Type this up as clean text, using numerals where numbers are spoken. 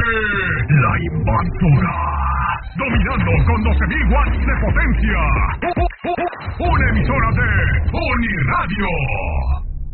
La Invasora. Dominando con 12.000 watts de potencia. Una emisora de Uniradio.